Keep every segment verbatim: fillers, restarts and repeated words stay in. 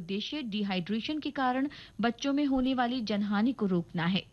उद्देश्य डिहाइड्रेशन के कारण बच्चों में होने वाली जनहानि को रोकना है।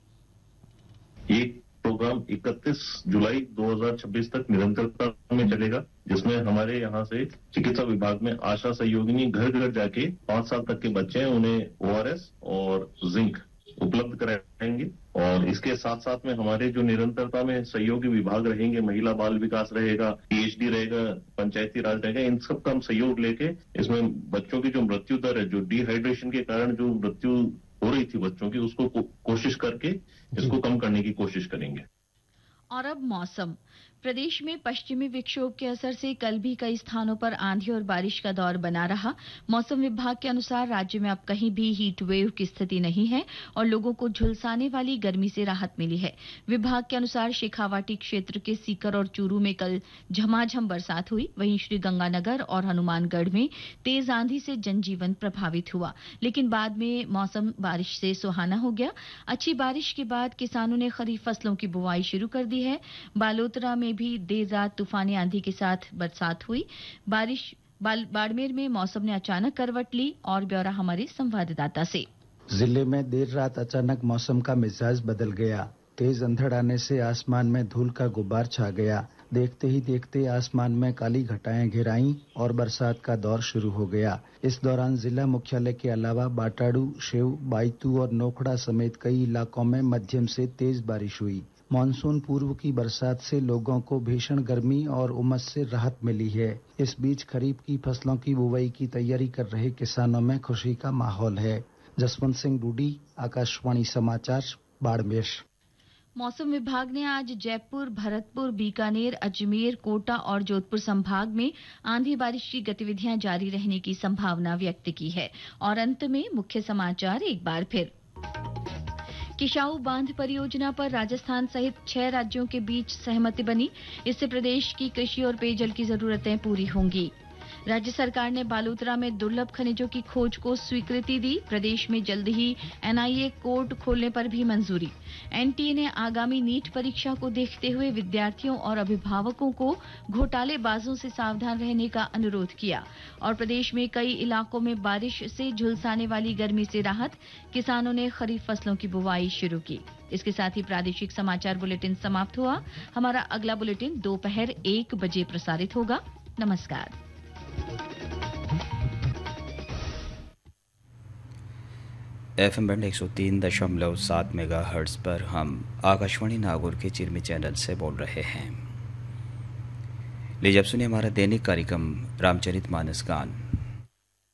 ये प्रोग्राम इकतीस जुलाई दो हज़ार छब्बीस तक निरंतरता में चलेगा, जिसमें हमारे यहाँ से चिकित्सा विभाग में आशा सहयोगिनी घर घर जाके पांच साल तक के बच्चे हैं उन्हें ओआरएस और जिंक उपलब्ध कराएंगे। और इसके साथ साथ में हमारे जो निरंतरता में सहयोगी विभाग रहेंगे, महिला बाल विकास रहेगा, पीएचडी रहेगा, पंचायती राज रहेगा, इन सब का हम सहयोग लेके इसमें बच्चों की जो मृत्यु दर है, जो डिहाइड्रेशन के कारण जो मृत्यु हो रही थी बच्चों की, उसको को, कोशिश करके इसको कम करने की कोशिश करेंगे। और अब मौसम। प्रदेश में पश्चिमी विक्षोभ के असर से कल भी कई स्थानों पर आंधी और बारिश का दौर बना रहा। मौसम विभाग के अनुसार राज्य में अब कहीं भी हीट वेव की स्थिति नहीं है और लोगों को झुलसाने वाली गर्मी से राहत मिली है। विभाग के अनुसार शेखावाटी क्षेत्र के सीकर और चूरू में कल झमाझम बरसात हुई। वहीं श्रीगंगानगर और हनुमानगढ़ में तेज आंधी से जनजीवन प्रभावित हुआ, लेकिन बाद में मौसम बारिश से सुहाना हो गया। अच्छी बारिश के बाद किसानों ने खरीफ फसलों की बुआई शुरू कर दी है। बालोतरा में भी देर रात तूफानी आंधी के साथ बरसात हुई। बारिश बाड़मेर में मौसम ने अचानक करवट ली। और ब्यौरा हमारे संवाददाता से। जिले में देर रात अचानक मौसम का मिजाज बदल गया। तेज अंधड़ आने से आसमान में धूल का गुब्बार छा गया। देखते ही देखते आसमान में काली घटाएं घिर आईं और बरसात का दौर शुरू हो गया। इस दौरान जिला मुख्यालय के अलावा बाटाड़ू, शेव, बायतू और नोखड़ा समेत कई इलाकों में मध्यम से तेज बारिश हुई। मानसून पूर्व की बरसात से लोगों को भीषण गर्मी और उमस से राहत मिली है। इस बीच खरीफ की फसलों की बुवाई की तैयारी कर रहे किसानों में खुशी का माहौल है। जसवंत सिंह डूडी, आकाशवाणी समाचार, बाड़मेर। मौसम विभाग ने आज जयपुर, भरतपुर, बीकानेर, अजमेर, कोटा और जोधपुर संभाग में आंधी बारिश की गतिविधियां जारी रहने की संभावना व्यक्त की है। और अंत में मुख्य समाचार एक बार फिर। किशाऊ बांध परियोजना पर राजस्थान सहित छह राज्यों के बीच सहमति बनी। इससे प्रदेश की कृषि और पेयजल की जरूरतें पूरी होंगी। राज्य सरकार ने बालोतरा में दुर्लभ खनिजों की खोज को स्वीकृति दी। प्रदेश में जल्द ही एनआईए कोर्ट खोलने पर भी मंजूरी। एनटीए ने आगामी नीट परीक्षा को देखते हुए विद्यार्थियों और अभिभावकों को घोटालेबाजों से सावधान रहने का अनुरोध किया। और प्रदेश में कई इलाकों में बारिश से झुलसाने वाली गर्मी से राहत, किसानों ने खरीफ फसलों की बुवाई शुरू की। इसके साथ ही प्रादेशिक समाचार बुलेटिन समाप्त हुआ। हमारा अगला बुलेटिन दोपहर एक बजे प्रसारित होगा। नमस्कार। एफएम बैंड एक सौ तीन दशमलव सात मेगा हर्ट्ज पर हम आकाशवाणी नागौर के चिरमी चैनल से बोल रहे हैं। लीजिए अब सुनिए हमारा दैनिक कार्यक्रम रामचरितमानस गान।